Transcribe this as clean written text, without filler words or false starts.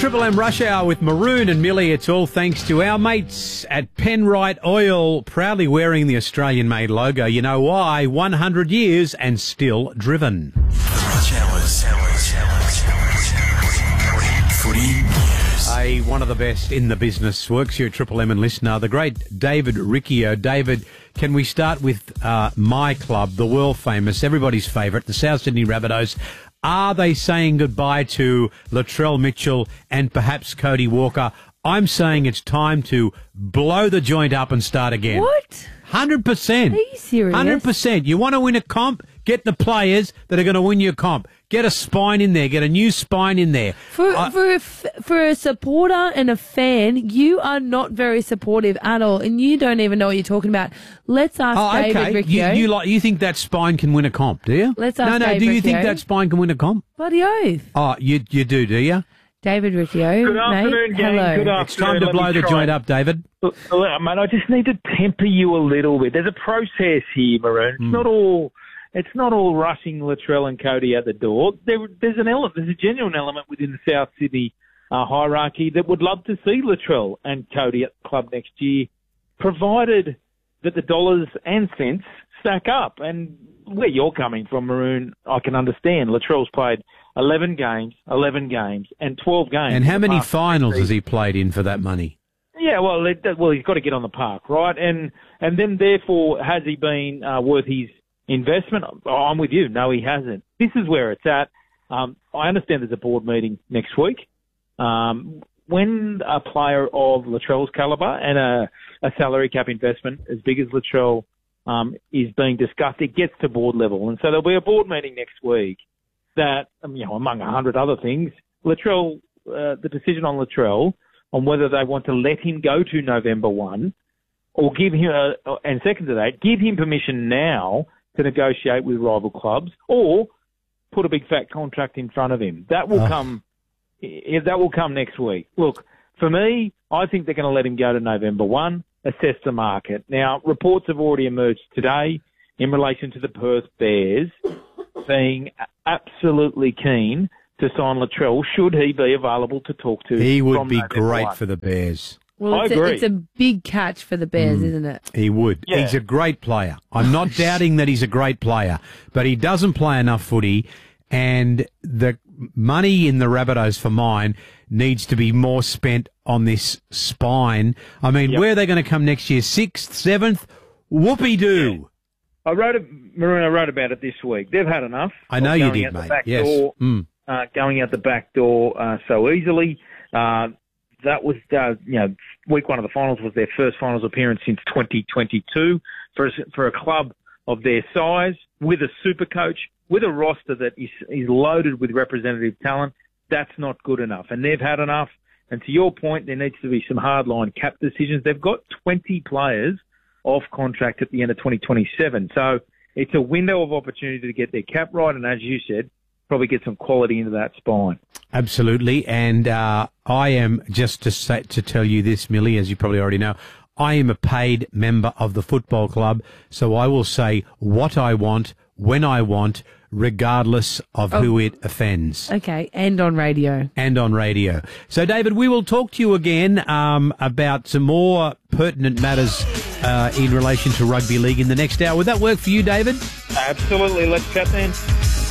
Triple M Rush Hour with Maroon and Millie. It's all thanks to our mates at Penrite Oil, proudly wearing the Australian-made logo. You know why? 100 years and still driven. The Rush Hours. Footy News. One of the best in the business works here at Triple M and listener, the great David Riccio. David, can we start with my club, the world famous, everybody's favourite, the South Sydney Rabbitohs? Are they saying goodbye to Latrell Mitchell and perhaps Cody Walker? I'm saying it's time to blow the joint up and start again. What? 100%. Are you serious? 100%. You want to win a comp? Get the players that are going to win your comp. Get a spine in there. Get a new spine in there. For a supporter and a fan, you are not very supportive at all, and you don't even know what you're talking about. Let's ask David Riccio. You think that spine can win a comp, do you? Let's ask David do you Riccio. think that spine can win a comp? Bloody oath. Oh, you do you? David Riccio, Good afternoon, mate. gang. Hello. Good afternoon. It's time to blow the joint up, David. Look, mate, I just need to temper you a little bit. There's a process here, Maroon. It's not all rushing Latrell and Cody out the door. There's a genuine element within the South Sydney hierarchy that would love to see Latrell and Cody at the club next year, provided that the dollars and cents stack up. And where you're coming from, Maroon, I can understand. Latrell's played 11 games, and 12 games. And how many finals has he played in for that money? Yeah, well, he's got to get on the park, right? And then, therefore, has he been worth his investment? I'm with you. No, he hasn't. This is where it's at. I understand there's a board meeting next week. When a player of Latrell's calibre and a salary cap investment as big as Latrell is being discussed, it gets to board level. And so there'll be a board meeting next week that, among 100 other things, Latrell, the decision on Latrell on whether they want to let him go to November 1 or give him, and second to that, give him permission now to negotiate with rival clubs or put a big fat contract in front of him. That will come. That will come next week. Look, for me, I think they're going to let him go to November 1, assess the market. Now, reports have already emerged today in relation to the Perth Bears being absolutely keen to sign Latrell should he be available to talk to. He would be November great 1. for the Bears. Well, I agree. it's a big catch for the Bears, isn't it? He would. Yeah. He's a great player. I'm not doubting that he's a great player, but he doesn't play enough footy, and the money in the Rabbitohs, for mine, needs to be more spent on this spine. I mean, where are they going to come next year? 6th, 7th? Whoopie-doo. Yeah. Maroon, I wrote about it this week. They've had enough. I know you did, mate. Yes. Going out the back door so easily. That was, week one of the finals was their first finals appearance since 2022 for a club of their size, with a super coach, with a roster that is loaded with representative talent. That's not good enough, and they've had enough. And to your point, there needs to be some hardline cap decisions. They've got 20 players off contract at the end of 2027, so it's a window of opportunity to get their cap right, and as you said, probably get some quality into that spine. Absolutely, and I am, just to tell you this, Millie, as you probably already know, I am a paid member of the football club, so I will say what I want, when I want, regardless of who it offends. Okay, and on radio. And on radio. So, David, we will talk to you again about some more pertinent matters in relation to rugby league in the next hour. Would that work for you, David? Absolutely. Let's chat then.